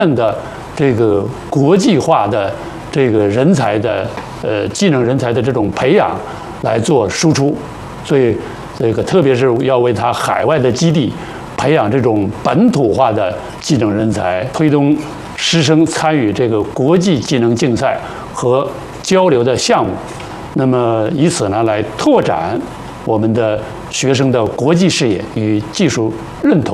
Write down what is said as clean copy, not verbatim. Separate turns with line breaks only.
的这个国际化的这个人才的技能人才的这种培养来做输出，所以这个特别是要为他海外的基地培养这种本土化的技能人才，推动师生参与这个国际技能竞赛和交流的项目，那么以此呢来拓展我们的学生的国际视野与技术认同。